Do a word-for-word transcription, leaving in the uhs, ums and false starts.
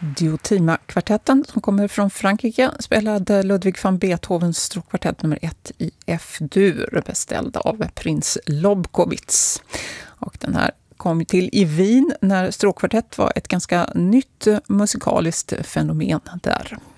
Diotima-kvartetten som kommer från Frankrike spelade Ludwig van Beethovens stråkkvartett nummer ett i F-dur, beställd av prins Lobkowitz. Och den här kom till i Wien när stråkkvartett var ett ganska nytt musikaliskt fenomen där.